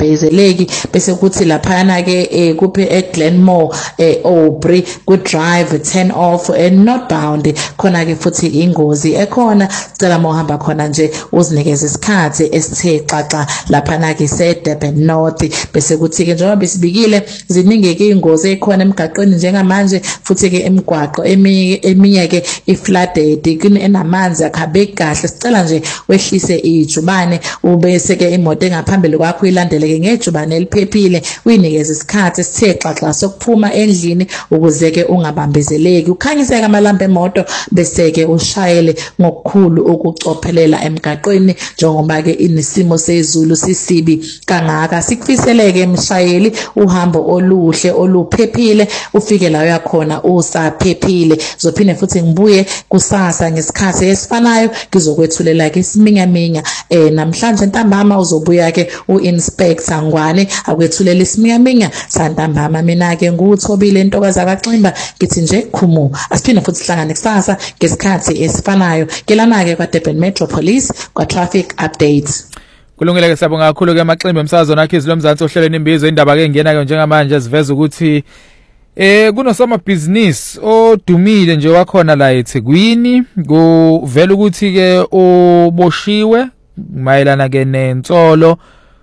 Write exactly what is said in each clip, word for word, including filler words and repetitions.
ungabambezeleki bese kuthi laphana ke eh, kuphe eGlenmore eh, Aubrey ku drive turn off and northbound khona ke futhi ingozi ekhona cela mohamba khona nje uzinikeze isikhathi esithe xaxa laphana ke se Durban North bese kuthi ke njengoba besibikile ziningi ke ingozi ekhona emgaqweni njengamanje futhi ke emgwaqo eminye ke iflooded kunenamanzi akhabe kahle sicela nje wehlise ijubane ubese ke imoto engaphambili kwakho ilandeleke ngejubane eliphephile uyinikeze isikhathi esithe xaxa sokuphuma endlini ukuze ke ungabambezeleki ukhanyiseka amalambe emoto bese ke ushayele ngokukhulu ukucophelela emgaqweni njengoba ke inisimo sezulu sisibi kangaka sikufiseleke emshayeli uhambo oluhle oluphephile ufike la uyakhona usaphephile zophinde futhi ngibuye kusasa ngesikhathi esifanayo ngizokwethulela ke isiminyaminya eh namhlanje ntambama uzobuya ke uinspector Ngwane akwethulela isiminyaminya santambama mina ke nguThobile Ntokaza kaXimba ngithi nje khumu asiphinde futhi sihlangane kusasa ngesikhathi esifanayo kelana ke kwa Durban Metro Police kwa traffic updates. Kulungile ke sabonga kakhulu ke Maximba emsakazo nakhe izilomzansi ohlelweni imbizo indaba ke ngena ke njengamanje siveza ukuthi eh kunosoma business odumile nje wakhona la eThekwini kuvela ukuthi ke uboshiwe mayelana ke nensolo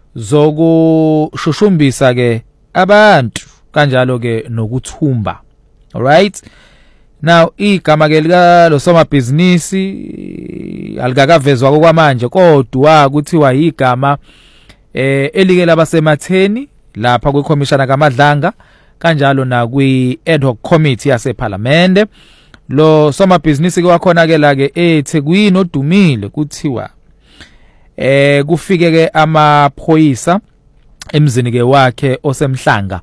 zokushushumbisa ke abantu kanjalo ke nokuthumba. All right, now igama ke lika lo soma business alikakavezwa okwamanje kodwa kuthiwa igama eh elike labasematheni lapha kwiCommissioner kaMadlanga kanjalo na kwi ad hoc committee yase parliament. Lo soma business ke wakhona ke la ke eThekwini odumile kuthiwa eh kufike ke amaphoyisa emzini ke wakhe osemhlanga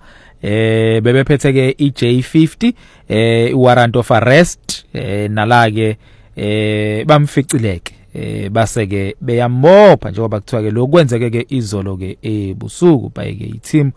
eh bebephethe ke i J fifty eh warrant of arrest eh nala ke eh bamficileke eh base ke beyambopha njengoba kuthiwa ke lokwenzeke ke izolo ke ebusuku bayeke i-team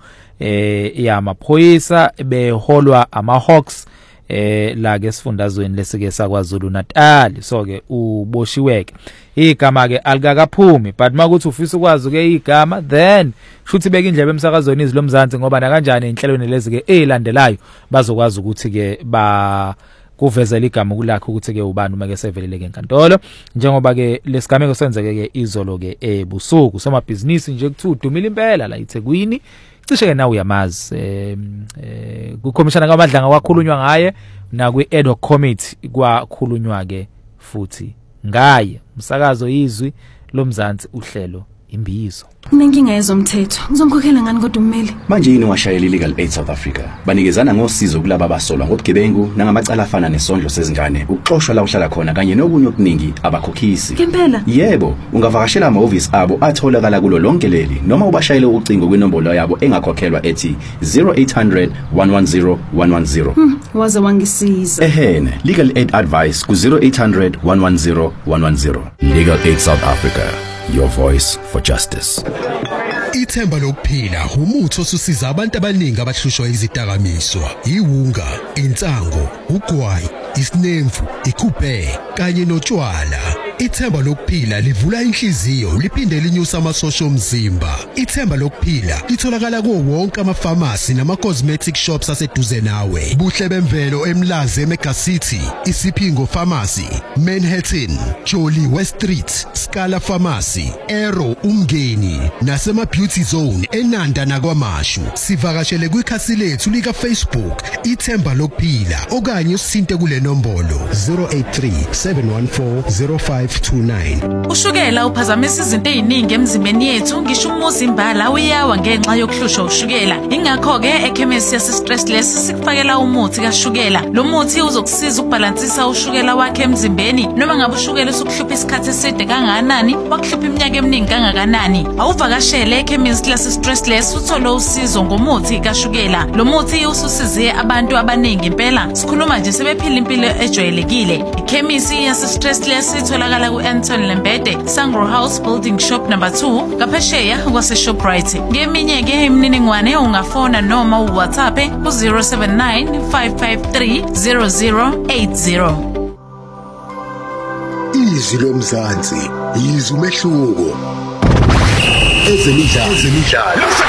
eh yamaphoyisa beholwa ama-Hawks eh la ke sifundazweni lesike saKwaZulu Natal. So ke uboshiweke igama ke alikakaphumi but makuthi ufisa ukwazi ke igama then shuthi beka indlebe emsakazweni izilomzansi ngoba na kanjani inhlelweni lezi ke ezilandelayo bazokwazi ukuthi ke ba kuvezela igama kulakho ukuthi ke ubani uma ke seveleleke enkantolo njengoba ke lesigameko senzeke ke izolo ke ebusuku soma business nje kuthi udumile impela la eThekwini cishe ke nawe uyamazi eh kuCommissioner kaMadlanga kwakhulunywa ngaye na kwi ad hoc committee kwakhulunywa ke futhi ngaye umsakazo izwi lomzansi uhlelo imbizo. Nenkinga yezomthetho ngizomkhokhela ngani kodwa ummeli manje yini washayela Legal Aid South Africa banikezana ngosizo kulabo abasolwa ngobugebengu nangamacala afana nesondlo sezingane ukuxoshwa la uhlala khona kanye nokunye okuningi abakhokhisi. Ngempela yebo ungavakashela ama-office abo atholakala kulo lonke leli noma ubashayele ucingo kwinombolo yabo engakhokhelwa ethi zero eight hundred one one zero one one zero. hmm, waze wangisiza ehene Legal Aid Advice ku zero eight hundred one one zero one one zero. Legal Aid South Africa, your voice for justice. Ithemba lokuphila umuthi osusiza abantu abaningi abahlushwa izidakamizwa, iwunga, insango, ugwayi, isinemfu, ikuphe kanye notshwala. Ithemba lokuphila livula inhliziyo liphinde linyusa amasosha omzimba. Ithemba lokuphila litholakala kuwo wonke ama-pharmacy nama-cosmetic shops aseduze nawe. Buhle bemvelo eMlazi eMega City, Isipingo Pharmacy, Manhattan, Jolly West Street, Scala Pharmacy, Aero Umngeni nasema Beauty Zone eNanda nakwaMashu. Sivakashele kwikhasi lethu lika Facebook Ithemba lokuphila okanye usinte kule nombolo zero eight three seven one four zero five two nine. Ushukela uphazamisa izinto eziningi emzimbeni yethu ngisho umuzi imbala uyawa ngenxa yokuhlushwa ushukela. Ingakho ke ekhemisi yase Stressless sikufakela umuthi kaShukela. Lo muthi uzokusiza ukubalansisa ushukela wakhe emzimbeni noma ngabe ushukela usukuhlupha isikhathi eside kangakanani wakuhlupha iminyaka eminingi kangakanani. Awuvakashele ekhemisi yase Stressless uthola usizo ngomuthi kaShukela. Lo muthi ususize abantu abaningi impela. Sikhuluma nje sebephila impilo ejwayelekile. Ikhemisi yase Stressless itholakala ku Anton Lembede, Sangro House Building Shop number two, Kaphesheya kwase Shoprite. Ngeminye ke imininingwane ungafona noma uWhatsApp ku zero seven nine five five three zero zero eight zero. Izwi lomzansi, izwi umehluko. Ezemidlalo.